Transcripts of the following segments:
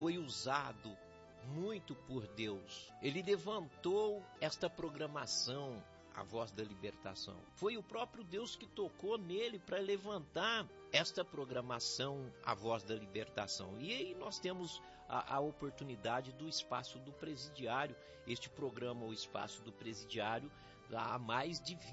foi usado muito por Deus. Ele levantou esta programação, a Voz da Libertação. Foi o próprio Deus que tocou nele para levantar esta programação, a Voz da Libertação. E aí nós temos a oportunidade do Espaço do Presidiário. Este programa, o Espaço do Presidiário, há mais de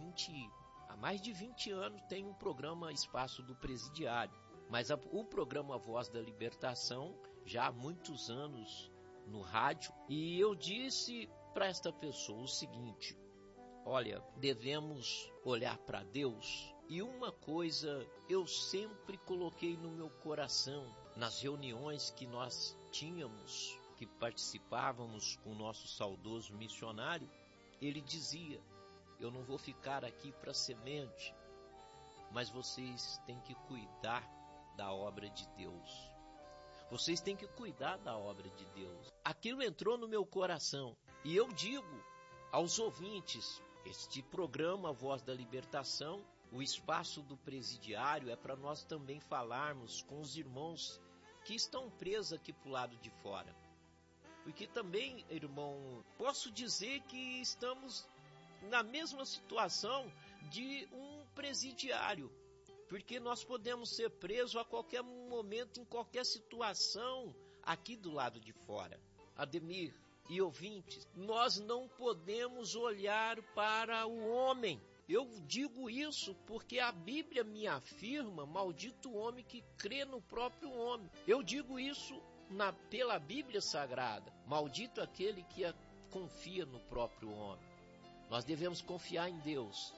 20 anos tem um programa Espaço do Presidiário. Mas o programa Voz da Libertação, já há muitos anos no rádio. E eu disse para esta pessoa o seguinte: olha, devemos olhar para Deus. E uma coisa eu sempre coloquei no meu coração, nas reuniões que nós tínhamos, que participávamos com o nosso saudoso missionário, ele dizia: eu não vou ficar aqui para semente, mas vocês têm que cuidar da obra de Deus. Vocês têm que cuidar da obra de Deus. Aquilo entrou no meu coração. E eu digo aos ouvintes, este programa Voz da Libertação, o Espaço do Presidiário, é para nós também falarmos com os irmãos que estão presos aqui para o lado de fora. Porque também, irmão, posso dizer que estamos na mesma situação de um presidiário. Porque nós podemos ser presos a qualquer momento, em qualquer situação, aqui do lado de fora. Ademir e ouvintes, nós não podemos olhar para o homem. Eu digo isso porque a Bíblia me afirma: maldito o homem que crê no próprio homem. Eu digo isso pela Bíblia Sagrada: maldito aquele que confia no próprio homem. Nós devemos confiar em Deus.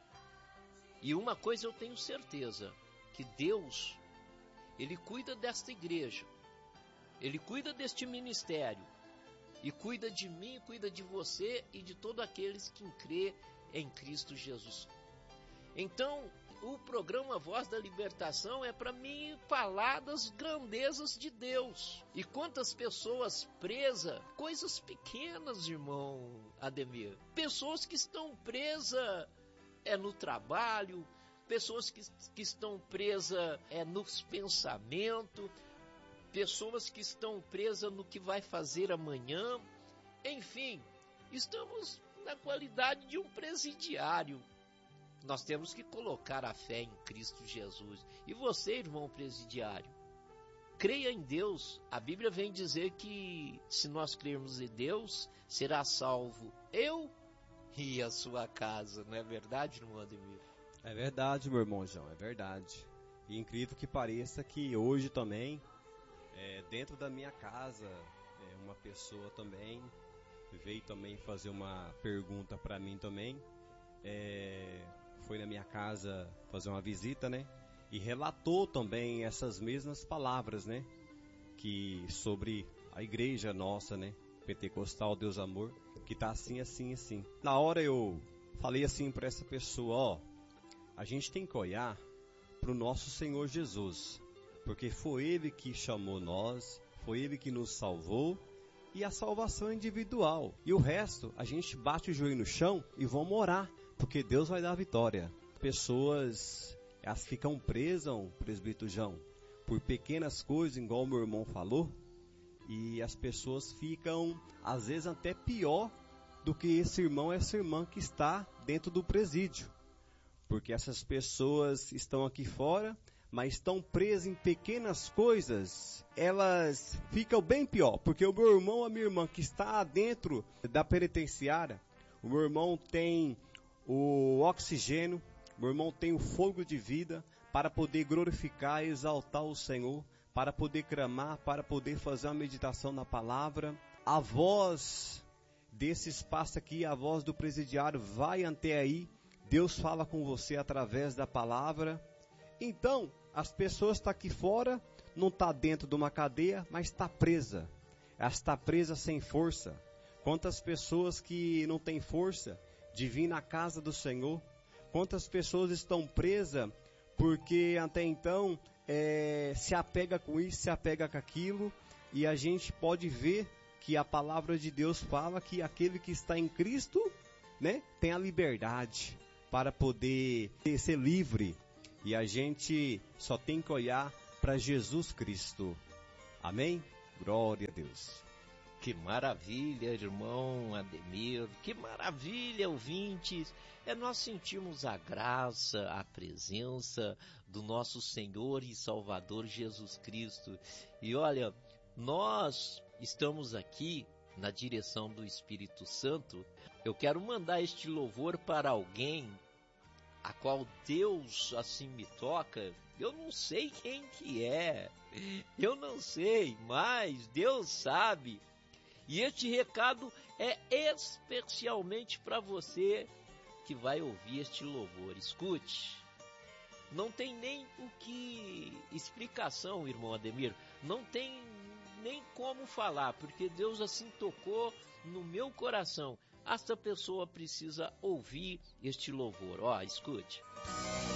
E uma coisa eu tenho certeza, que Deus, Ele cuida desta igreja, Ele cuida deste ministério, e cuida de mim, cuida de você e de todos aqueles que crê em Cristo Jesus. Então, o programa Voz da Libertação é para mim falar das grandezas de Deus. E quantas pessoas presas, coisas pequenas, irmão Ademir, pessoas que estão presas no trabalho, pessoas que estão presas nos pensamentos, pessoas que estão presas no que vai fazer amanhã. Enfim, estamos na qualidade de um presidiário. Nós temos que colocar a fé em Cristo Jesus. E você, irmão presidiário, creia em Deus. A Bíblia vem dizer que se nós crermos em Deus, será salvo eu e a sua casa. Não é verdade, irmão Ademir? É verdade, meu irmão João, é verdade. E incrível que pareça que hoje também, dentro da minha casa, uma pessoa também veio também fazer uma pergunta para mim também. Foi na minha casa fazer uma visita, né? E relatou também essas mesmas palavras, né? Que sobre a igreja nossa, né? Pentecostal Deus Amor, que tá assim, assim, assim. Na hora eu falei assim para essa pessoa: a gente tem que olhar para o nosso Senhor Jesus, porque foi Ele que chamou nós, foi Ele que nos salvou, e a salvação é individual. E o resto, a gente bate o joelho no chão e vamos orar, porque Deus vai dar a vitória. Pessoas, elas ficam presas, presbítero João, por pequenas coisas, igual o meu irmão falou, e as pessoas ficam, às vezes, até pior do que esse irmão, essa irmã que está dentro do presídio. Porque essas pessoas estão aqui fora, mas estão presas em pequenas coisas, elas ficam bem pior. Porque o meu irmão, a minha irmã que está dentro da penitenciária, o meu irmão tem o oxigênio, meu irmão tem o fogo de vida para poder glorificar e exaltar o Senhor, para poder clamar, para poder fazer uma meditação na palavra. A voz desse espaço aqui, a voz do presidiário, vai até aí. Deus fala com você através da palavra. Então, as pessoas estão aqui fora, não estão dentro de uma cadeia, mas está presa. Ela está presa sem força. Quantas pessoas que não têm força de vir na casa do Senhor? Quantas pessoas estão presas porque até então se apega com isso, se apega com aquilo, e a gente pode ver que a palavra de Deus fala que aquele que está em Cristo, né, tem a liberdade para poder ser livre, e a gente só tem que olhar para Jesus Cristo. Amém? Glória a Deus. Que maravilha, irmão Ademir, que maravilha, ouvintes. Nós sentimos a graça, a presença do nosso Senhor e Salvador Jesus Cristo. E olha, nós estamos aqui na direção do Espírito Santo. Eu quero mandar este louvor para alguém a qual Deus assim me toca. Eu não sei quem que é, eu não sei, mas Deus sabe. E este recado é especialmente para você que vai ouvir este louvor. Escute, não tem nem o que explicação, irmão Ademir, não tem nem como falar, porque Deus assim tocou no meu coração. Esta pessoa precisa ouvir este louvor. Ó, escute.